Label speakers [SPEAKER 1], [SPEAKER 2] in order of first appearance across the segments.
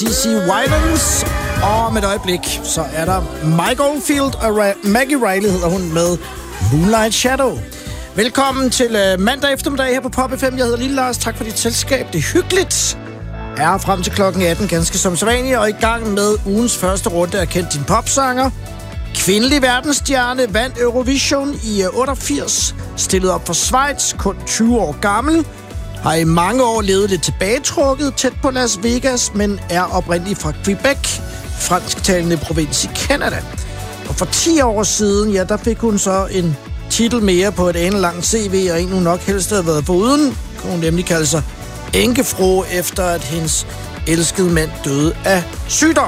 [SPEAKER 1] CeCe Winans. Og om et øjeblik, så er der Mike Oldfield og Maggie Riley, hedder hun, med Moonlight Shadow. Velkommen til mandag eftermiddag her på Pop FM. Jeg hedder Lille Lars. Tak for dit selskab. Det er hyggeligt. Er frem til klokken 18, ganske som sædvanligt, og i gang med ugens første runde af Kend din popsanger. Kvindelig verdensstjerne vandt Eurovision i 88, stillet op for Schweiz, kun 20 år gammel. Har i mange år levet lidt tilbagetrukket, tæt på Las Vegas, men er oprindeligt fra Quebec, fransktalende provins i Canada. Og for 10 år siden, ja, der fik hun så en titel mere på et anelangt CV, og en hun nok helst havde været foruden. Hun nemlig kalde sig enkefrue, efter at hendes elskede mand døde af sygdom.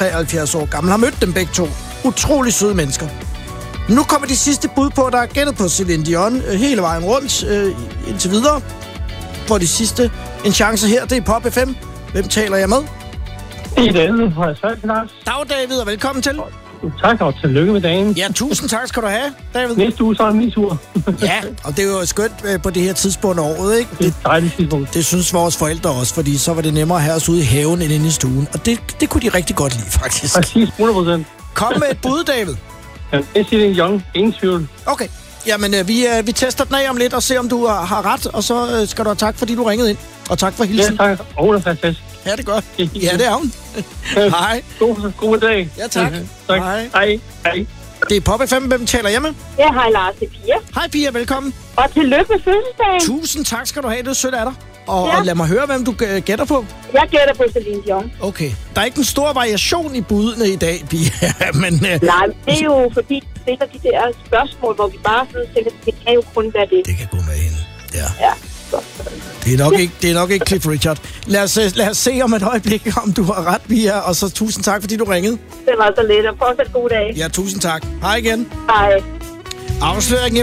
[SPEAKER 1] 73 år gammel, har mødt dem begge to. Utrolig søde mennesker. Nu kommer de sidste bud på, der er gættet på Celine Dion hele vejen rundt indtil videre. For de sidste en chance her, det er Pop FM. Hvem taler jeg med?
[SPEAKER 2] Det er David fra Svalbard.
[SPEAKER 1] Dag David, og velkommen til.
[SPEAKER 2] Tak, og tillykke med dagen.
[SPEAKER 1] Ja, tusind tak skal du have, David.
[SPEAKER 2] Næste uge, så er det min tur.
[SPEAKER 1] Ja, og det er jo skønt på det her tidspunkt af året, ikke?
[SPEAKER 2] Det er et dejligt tidspunkt.
[SPEAKER 1] Det synes vores forældre også, fordi så var det nemmere at have os ude i haven end inde i stuen. Og det kunne de rigtig godt lide, faktisk.
[SPEAKER 2] Præcis, 100%.
[SPEAKER 1] Kom med et bud, David.
[SPEAKER 2] Ja, det er Celine Dion. Ingen tvivl.
[SPEAKER 1] Okay. Jamen, vi tester den af om lidt og ser, om du har ret. Og så skal du have tak, fordi du ringede ind. Og tak for hilsen.
[SPEAKER 2] Ja, tak. Og hun er fantastisk.
[SPEAKER 1] Ja, det er godt. Ja, det er hun. Hej.
[SPEAKER 2] God dag.
[SPEAKER 1] Ja, tak.
[SPEAKER 2] Tak. Hej.
[SPEAKER 1] Det er Pop FM, hvem taler jeg med?
[SPEAKER 3] Ja, hej Lars, det er Pia.
[SPEAKER 1] Hej Pia, velkommen.
[SPEAKER 3] Og tillykke med fødselsdagen.
[SPEAKER 1] Tusind tak skal du have, det er sødt af dig. Og lad mig høre, hvem du gætter på.
[SPEAKER 3] Jeg gætter på Celine Dion.
[SPEAKER 1] Okay. Der er ikke en stor variation i budene i dag, Pia. Men,
[SPEAKER 3] nej, det er jo fordi, det stiller de der spørgsmål, hvor vi bare sådan tænker, det kan jo kun være det.
[SPEAKER 1] Det kan gå med hende. Ja.
[SPEAKER 3] Godt.
[SPEAKER 1] Det er nok ikke Cliff Richard. Lad os se om et øjeblik, om du har ret, Pia. Og så tusind tak, fordi du ringede.
[SPEAKER 3] Det var så lidt, og fortsat god dag.
[SPEAKER 1] Ja, tusind tak. Hej igen.
[SPEAKER 3] Hej.
[SPEAKER 1] Afsløringen